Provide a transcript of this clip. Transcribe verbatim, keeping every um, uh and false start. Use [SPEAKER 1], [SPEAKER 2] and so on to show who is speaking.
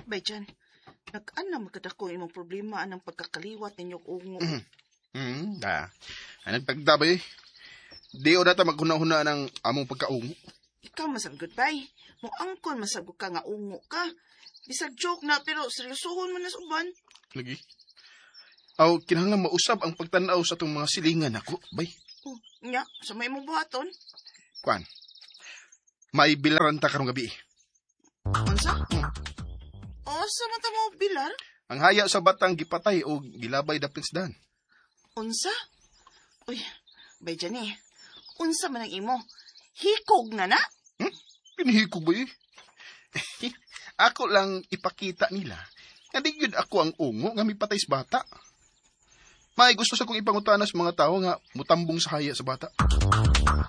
[SPEAKER 1] Bay dyan, nag-ana magkadako imong problema anang pagkakaliwat ninyo ungo.
[SPEAKER 2] Mhm. Hmm, da. Anong pagdabay? Di o data maghuna-huna ng among pagkaungo.
[SPEAKER 1] Ikaw masagod, bay. Mo angkon masagod ka nga ungo ka. Bisag joke na, pero seryosohon mo na sa uban.
[SPEAKER 2] Lagi. Aw, kinahanglan mausab ang pagtanaw sa itong mga silingan ako, bay.
[SPEAKER 1] Oh, nya, sa may mong buhaton.
[SPEAKER 2] Kwan, may bilaran ta karong gabi.
[SPEAKER 1] Unsa? O, sa mata mo, bilar?
[SPEAKER 2] Ang haya sa batang gipatay o gilabay dapinsdan.
[SPEAKER 1] Unsa? Uy, bay dyan eh. Unsa man ang imo? Hikog na na?
[SPEAKER 2] Hmm? Pinihiko ba eh? Ako lang ipakita nila. Nga di yun ako ang ungo nga mipatay sa bata. May gusto sa kong ipangutanas mga tao nga mutambong sa haya sa bata.